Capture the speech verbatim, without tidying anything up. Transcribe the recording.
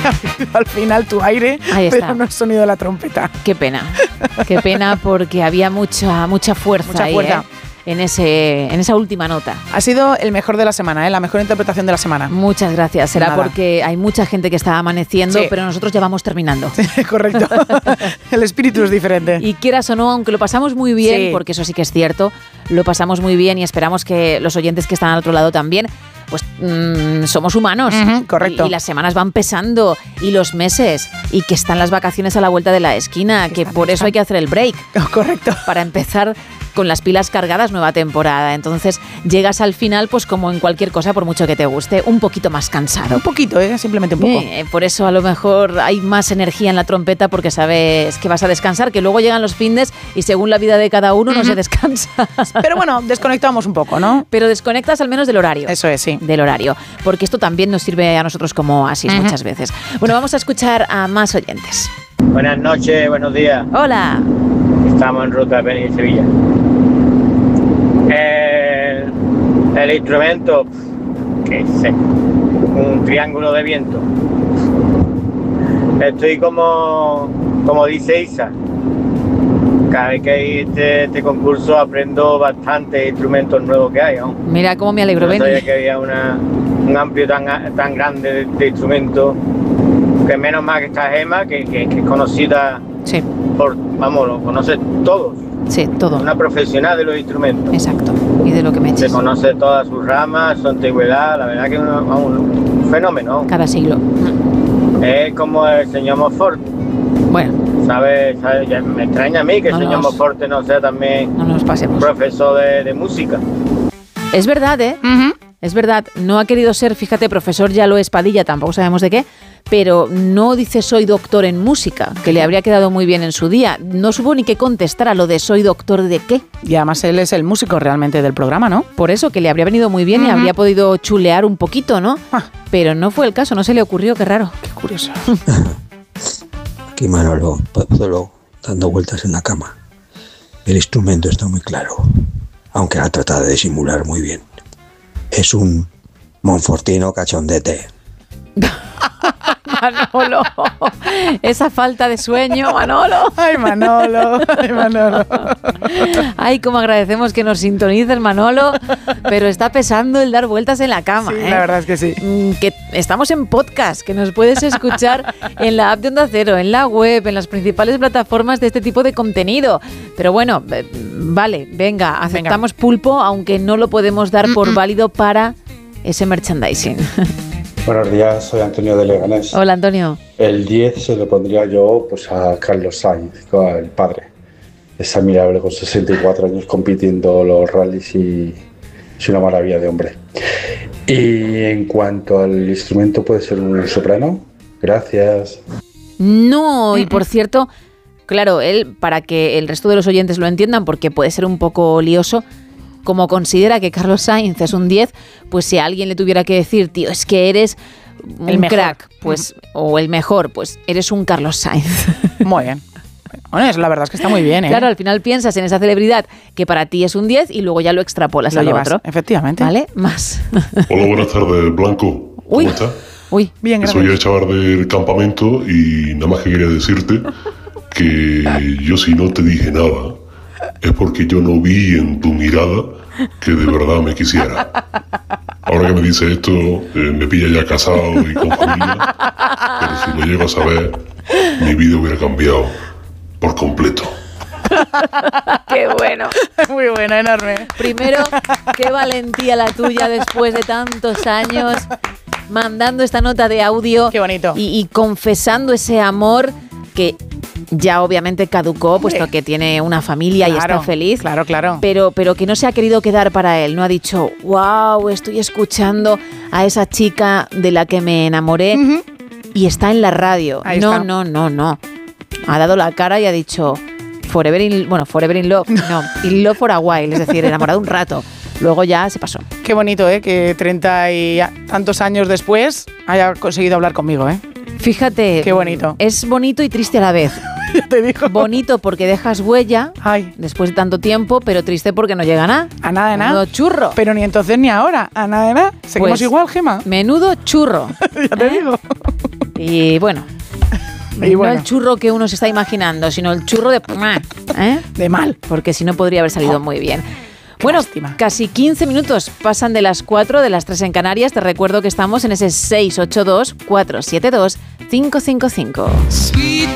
al final tu aire, pero no el sonido de la trompeta. Qué pena, qué pena porque había mucha, mucha fuerza, mucha ahí, fuerza. ¿eh? En, ese, en esa última nota. Ha sido el mejor de la semana, ¿eh? La mejor interpretación de la semana. Muchas gracias. Será Nada. Porque hay mucha gente que está amaneciendo, sí. Pero nosotros ya vamos terminando. Sí, correcto. El espíritu es diferente. Y quieras o no, aunque lo pasamos muy bien, sí. Porque eso sí que es cierto, lo pasamos muy bien y esperamos que los oyentes que están al otro lado también, pues mmm, somos humanos. Uh-huh, correcto. Y, y las semanas van pesando y los meses y que están las vacaciones a la vuelta de la esquina, que por eso hay que hacer el break. Oh, correcto. Para empezar con las pilas cargadas, nueva temporada. Entonces llegas al final, pues como en cualquier cosa, por mucho que te guste, un poquito más cansado. Un poquito, ¿eh? Simplemente un poco. Eh, por eso a lo mejor hay más energía en la trompeta porque sabes que vas a descansar, que luego llegan los findes y según la vida de cada uno uh-huh. no se descansa. Pero bueno, desconectamos un poco, ¿no? Pero desconectas al menos del horario. Eso es, sí. Del horario. Porque esto también nos sirve a nosotros como oasis uh-huh. muchas veces. Bueno, vamos a escuchar a más oyentes. Buenas noches, buenos días. Hola. Estamos en ruta de venir a Sevilla. El, el instrumento, qué sé, un triángulo de viento. Estoy como, como dice Isa, cada vez que hay este, este concurso aprendo bastantes instrumentos nuevos que hay, ¿no? Mira cómo me alegro, no sabía Beni. que había una, un amplio tan, tan grande de, de instrumentos, que menos mal que está Gemma, que, que, que es conocida, sí. por, vamos, lo conoce todos. Sí, todo. Una profesional de los instrumentos. Exacto. Y de lo que me eches. Se conoce todas sus ramas, su antigüedad, la verdad que es un, un, un fenómeno. Cada siglo. Es como el señor Monfort. Bueno. ¿Sabes? ¿Sabe? Ya me extraña a mí que no el señor nos, Monfort no sea también no nos pasemos. profesor de, de música. Es verdad, ¿eh? Uh-huh. Es verdad. No ha querido ser, fíjate, profesor ya lo es Padilla, tampoco sabemos de qué, pero no dice soy doctor en música, que le habría quedado muy bien en su día. No supo ni qué contestar a lo de soy doctor de qué. Y además él es el músico realmente del programa, ¿no? Por eso, que le habría venido muy bien uh-huh. y habría podido chulear un poquito, ¿no? Ah. Pero no fue el caso, no se le ocurrió, qué raro. Qué curioso. Aquí Manolo, solo dando vueltas en la cama. El instrumento está muy claro, aunque ha tratado de disimular muy bien. Es un monfortino cachondete. Manolo, esa falta de sueño, Manolo. Ay, Manolo, ay, Manolo. Ay, cómo agradecemos que nos sintonices, Manolo, pero está pesando el dar vueltas en la cama. Sí, ¿eh? La verdad es que sí. Que estamos en podcast, que nos puedes escuchar en la app de Onda Cero, en la web, en las principales plataformas de este tipo de contenido. Pero bueno, vale, venga, aceptamos venga. Pulpo, aunque no lo podemos dar Mm-mm. por válido para ese merchandising. Buenos días, soy Antonio de Leganés. Hola, Antonio. El diez se lo pondría yo pues a Carlos Sainz, el padre. Es admirable con sesenta y cuatro años compitiendo los rallies y es una maravilla de hombre. Y en cuanto al instrumento, puede ser un soprano. Gracias. No, y por cierto, claro, él, para que el resto de los oyentes lo entiendan, porque puede ser un poco lioso, como considera que Carlos Sainz es un diez, pues si a alguien le tuviera que decir, tío, es que eres un el crack, pues, o el mejor, pues eres un Carlos Sainz. Muy bien. Bueno, la verdad es que está muy bien, ¿eh? Claro, al final piensas en esa celebridad que para ti es un diez y luego ya lo extrapolas lo a lo llevas, otro. Efectivamente. ¿Vale? Más. Hola, buenas tardes, Blanco. ¿Cómo Uy. estás? Uy, bien, gracias. Soy el chaval del campamento y nada más que quería decirte que yo si no te dije nada es porque yo no vi en tu mirada que de verdad me quisiera. Ahora que me dice esto, eh, me pilla ya casado y con familia, pero si lo llego a saber, mi vida hubiera cambiado por completo. ¡Qué bueno! Muy bueno, enorme. Primero, qué valentía la tuya después de tantos años, mandando esta nota de audio. ¡Qué bonito! Y, y confesando ese amor que ya obviamente caducó, puesto que tiene una familia claro, y está feliz. Claro, claro. Pero, pero que no se ha querido quedar para él. No ha dicho, wow, estoy escuchando a esa chica de la que me enamoré uh-huh. y está en la radio. Ahí no, está. no, no, no. Ha dado la cara y ha dicho, forever in, bueno, forever in love. No, in love for a while, es decir, enamorado un rato. Luego ya se pasó. Qué bonito, ¿eh? Que treinta y tantos años después haya conseguido hablar conmigo, ¿eh? Fíjate, qué bonito. Es bonito y triste a la vez. Ya te digo. Bonito porque dejas huella. Ay. Después de tanto tiempo, pero triste porque no llega a nada. A nada de nada. Menudo churro. Pero ni entonces ni ahora. A nada de nada. Seguimos Pues, igual, Gema. Menudo churro. Ya te ¿Eh? digo. Y bueno. Y no bueno. el churro que uno se está imaginando, sino el churro de... ¿eh? De mal. Porque si no podría haber salido muy bien. Bueno, lástima. casi quince minutos pasan de las cuatro, de las tres en Canarias. Te recuerdo que estamos en ese seis ocho dos, cuatro siete dos, cinco cinco cinco.